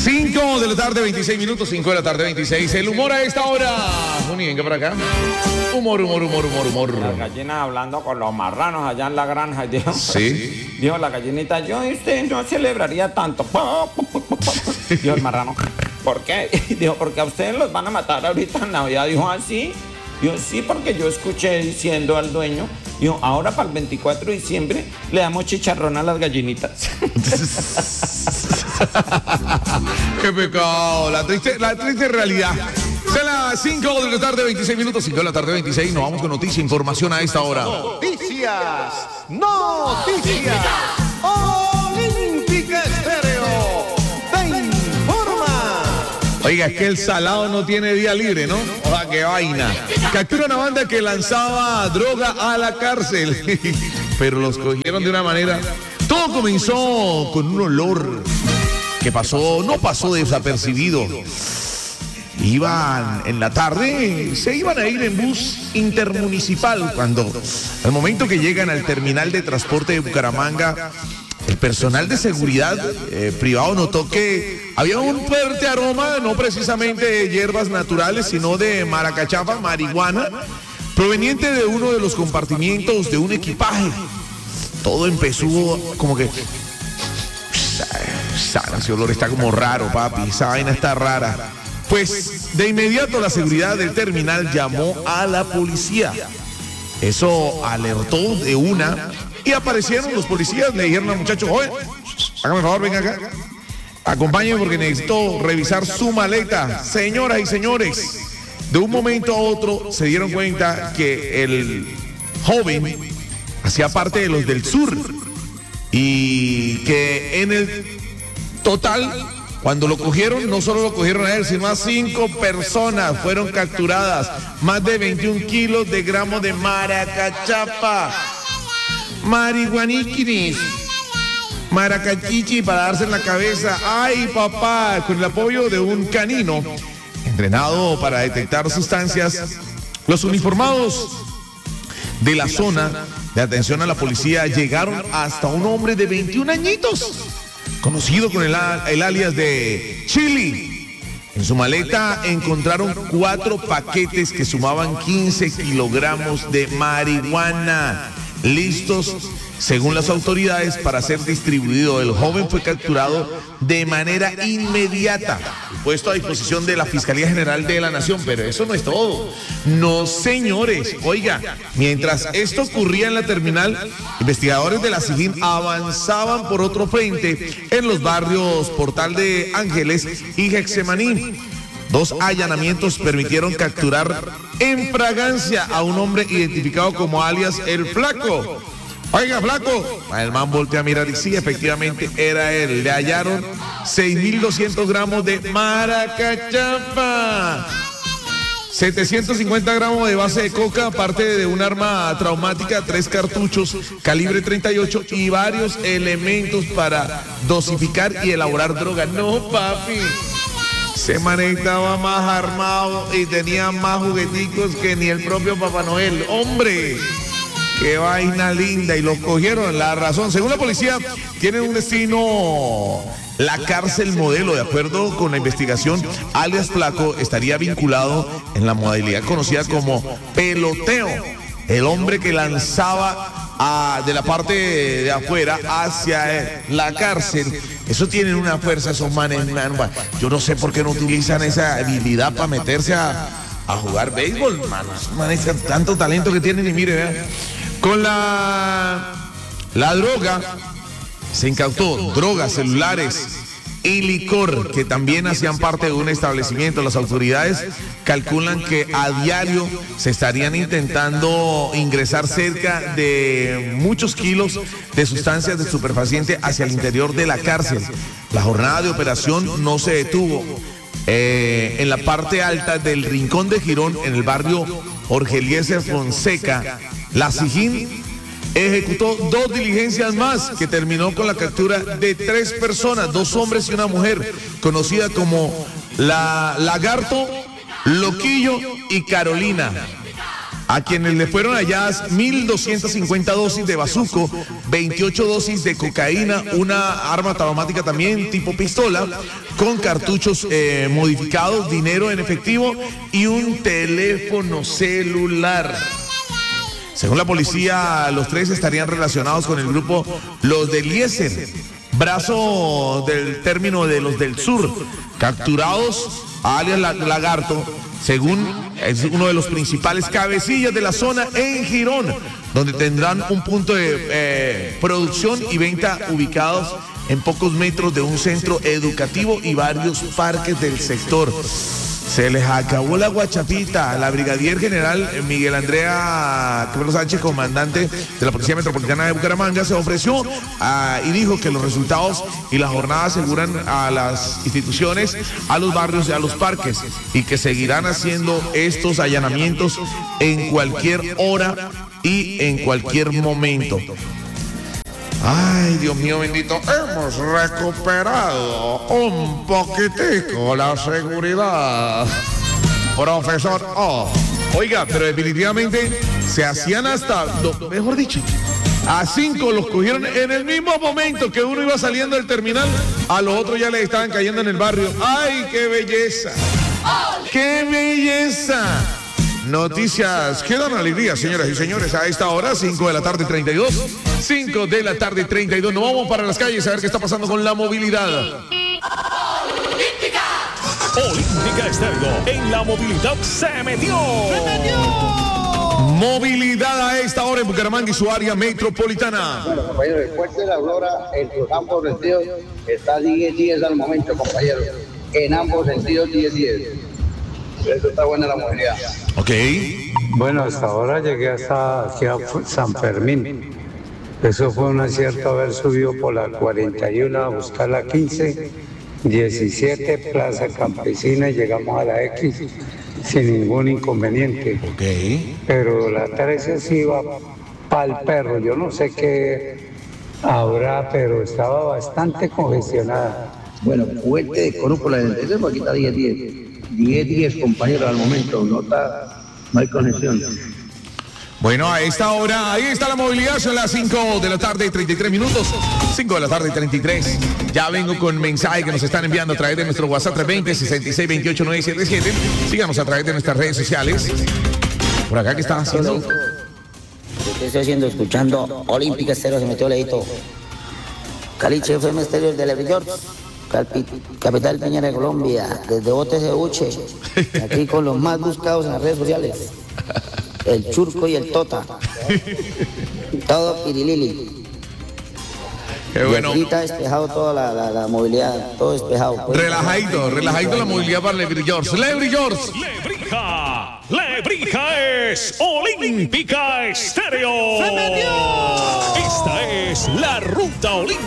5 de la tarde, 26 minutos, 5 de la tarde, 26. El humor a esta hora. Juni, venga para acá. Humor. Las gallinas hablando con los marranos allá en la granja. Dijo, Sí. dijo la gallinita, yo y usted no celebraría tanto. Dijo el marrano, ¿por qué? Dijo, porque a ustedes los van a matar ahorita en Navidad. Dijo, ¿ah, sí? Dijo, sí, porque yo escuché diciendo al dueño, dijo, ahora para el 24 de diciembre le damos chicharrón a las gallinitas. Qué pecado, la triste realidad. Son las 5 de la tarde, 26 minutos, 5 de la tarde, 26. Nos vamos con noticia, información a esta hora. Noticias. Olímpica Estéreo te informa. Oiga, es que el salado no tiene día libre, ¿no? O sea, qué vaina. Captura una banda que lanzaba droga a la cárcel, pero los cogieron de una manera. Todo comenzó con un olor que no pasó desapercibido. Iban en la tarde, se iban a ir en bus intermunicipal cuando al momento que llegan al terminal de transporte de Bucaramanga, el personal de seguridad privado notó que había un fuerte aroma, no precisamente de hierbas naturales, sino de maracachapa, marihuana, proveniente de uno de los compartimientos de un equipaje. Todo empezó como que... Ese olor está como raro, papi, esa vaina está rara. Pues de inmediato la seguridad del terminal llamó a la policía. Eso alertó de una y aparecieron los policías, le dijeron al muchacho, oye, hágame el favor, venga acá. Acompáñenme porque necesito revisar su maleta. Señoras y señores, de un momento a otro se dieron cuenta que el joven hacía parte de los del sur y que en el total, cuando lo cogieron, no solo lo cogieron a él, sino a 5 personas fueron capturadas. Más de 21 kilos de gramos de maracachapa, marihuaniquinis, maracachichi para darse en la cabeza. ¡Ay, papá! Con el apoyo de un canino entrenado para detectar sustancias, los uniformados de la zona de atención a la policía llegaron hasta un hombre de 21 añitos, conocido con el alias de Chili. En su maleta encontraron 4 paquetes que sumaban 15 kilogramos de marihuana, listos, según las autoridades, para ser distribuido. El joven fue capturado de manera inmediata y puesto a disposición de la Fiscalía General de la Nación. Pero eso no es todo. No, señores. Oiga, mientras esto ocurría en la terminal, investigadores de la SIJIN avanzaban por otro frente en los barrios Portal de Ángeles y Getsemaní. 2 allanamientos permitieron capturar en fragancia a un hombre identificado como alias El Flaco. Oiga, Flaco. El man voltea a mirar y sí, efectivamente era él. Le hallaron 6.200 gramos de maracachapa, 750 gramos de base de coca, aparte de un arma traumática, 3 cartuchos calibre 38 y varios elementos para dosificar y elaborar droga. No, papi. Ese man estaba más armado y tenía más jugueticos que ni el propio Papá Noel. ¡Hombre! ¡Qué vaina linda! Y los cogieron. La razón, según la policía, tienen un destino, la cárcel modelo. De acuerdo con la investigación, alias Flaco estaría vinculado en la modalidad conocida como peloteo. El hombre que lanzaba de la parte de afuera hacia la cárcel. Eso tienen una fuerza esos manes. Yo no sé por qué no utilizan esa habilidad para meterse a jugar béisbol, manos. Tanto talento que tienen y mire, vean. Con la droga se incautó drogas, celulares y licor que también hacían parte de un establecimiento. Las autoridades calculan que a diario se estarían intentando ingresar cerca de muchos kilos de sustancias de estupefaciente hacia el interior de la cárcel. La jornada de operación no se detuvo. En la parte alta del Rincón de Girón, en el barrio Jorge Eliezer Fonseca, la SIJIN ejecutó 2 diligencias más que terminó con la captura de 3 personas, 2 hombres y una mujer, conocida como la Lagarto, Loquillo y Carolina. a quienes le fueron halladas 1.250 dosis de bazuco, 28 dosis de cocaína, una arma traumática también tipo pistola, con cartuchos modificados, dinero en efectivo y un teléfono celular. Según la policía, los tres estarían relacionados con el grupo Los de Eliezer, brazo del término de los del sur, capturados alias Lagarto, según es uno de los principales cabecillas de la zona en Girón, donde tendrán un punto de producción y venta ubicados en pocos metros de un centro educativo y varios parques del sector. Se les acabó la guachapita. La brigadier general Miguel Andrea Carlos Sánchez, comandante de la Policía Metropolitana de Bucaramanga, se ofreció y dijo que los resultados y la jornada aseguran a las instituciones, a los barrios y a los parques, y que seguirán haciendo estos allanamientos en cualquier hora y en cualquier momento. Ay, Dios mío bendito, hemos recuperado un poquitico la seguridad, profesor O. Oiga, pero definitivamente se hacían hasta, mejor dicho, a 5 los cogieron en el mismo momento que uno iba saliendo del terminal, a los otros ya le estaban cayendo en el barrio. ¡Ay, qué belleza! ¡Qué belleza! Noticias que dan alegría, señoras y señores, a esta hora, 5 de la tarde 32. 5 de la tarde 32. Nos vamos para las calles a ver qué está pasando con la movilidad. Olímpica Estéreo en la movilidad se metió. Movilidad a esta hora en Bucaramanga y su área metropolitana. Bueno, compañero, después de la Aurora, en ambos sentidos, está 10-10 al momento, compañero. En ambos sentidos, 10-10. Eso está buena la movilidad. Ok. Bueno, hasta ahora llegué hasta hacia San Fermín. Eso fue un acierto haber subido por la 41 a buscar la 15, 17 Plaza Campesina y llegamos a la X sin ningún inconveniente. Ok. Pero la 13 sí va para el perro. Yo no sé qué habrá, pero estaba bastante congestionada. Bueno, puente de Cono por la 93, aquí está 10-10. 10-10, compañero, al momento, no hay conexión. Bueno, a esta hora, ahí está la movilidad, son las 5 de la tarde, 33 minutos. 5 de la tarde, 33. Ya vengo con mensajes que nos están enviando a través de nuestro WhatsApp 320-6628-977. Síganos a través de nuestras redes sociales. Por acá, ¿qué están haciendo? ¿Qué estoy haciendo? Escuchando Olímpica Estéreo, se metió leíto. Caliche FM Estéreo de Lebrillor. Capital Piñera de Colombia, desde Botes de Uche, aquí con los más buscados en las redes sociales, el Churco y el Tota, todo pirilili. Qué bueno. Y aquí está despejado toda la movilidad, todo despejado. Relajadito la movilidad para Lebrillor. ¡Lebrillor! Lebrija es Olímpica Estéreo. ¡Se metió! Esta es la ruta olímpica.